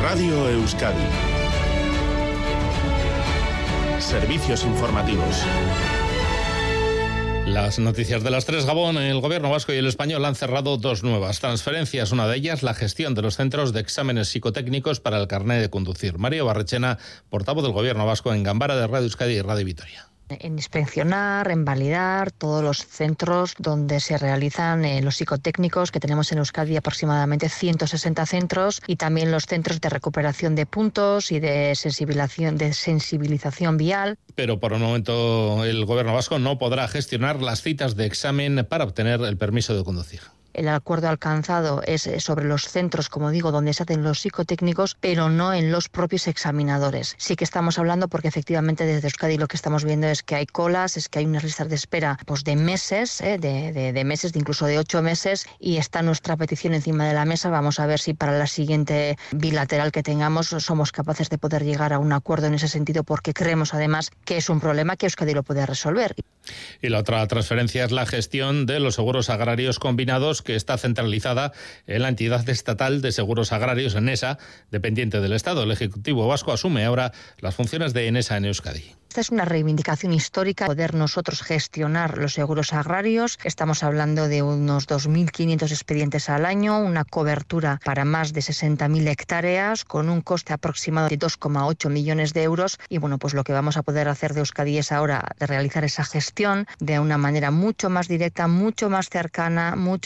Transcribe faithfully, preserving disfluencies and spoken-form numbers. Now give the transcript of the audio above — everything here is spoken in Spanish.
Radio Euskadi. Servicios informativos. Las noticias de las tres. Gabón, el gobierno vasco y el español han cerrado dos nuevas transferencias. Una de ellas, la gestión de los centros de exámenes psicotécnicos para el carné de conducir. Mario Barrechena, portavoz del gobierno vasco en Ganbara de Radio Euskadi y Radio Vitoria. En inspeccionar, en validar todos los centros donde se realizan eh, los psicotécnicos, que tenemos en Euskadi aproximadamente ciento sesenta centros, y también los centros de recuperación de puntos y de sensibilización, de sensibilización vial. Pero por el momento el gobierno vasco no podrá gestionar las citas de examen para obtener el permiso de conducir. El acuerdo alcanzado es sobre los centros, como digo, donde se hacen los psicotécnicos, pero no en los propios examinadores. Sí que estamos hablando porque efectivamente desde Euskadi lo que estamos viendo es que hay colas, es que hay unas listas de espera pues de meses, ¿eh? de, de, de meses, de incluso de ocho meses, y está nuestra petición encima de la mesa. Vamos a ver si para la siguiente bilateral que tengamos somos capaces de poder llegar a un acuerdo en ese sentido, porque creemos además que es un problema que Euskadi lo puede resolver. Y la otra transferencia es la gestión de los seguros agrarios combinados, que está centralizada en la entidad estatal de seguros agrarios, ENESA, dependiente del Estado. El Ejecutivo vasco asume ahora las funciones de ENESA en Euskadi. Esta es una reivindicación histórica, poder nosotros gestionar los seguros agrarios. Estamos hablando de unos dos mil quinientos expedientes al año, una cobertura para más de sesenta mil hectáreas, con un coste aproximado de dos coma ocho millones de euros. Y bueno, pues lo que vamos a poder hacer de Euskadi es ahora de realizar esa gestión de una manera mucho más directa, mucho más cercana, mucho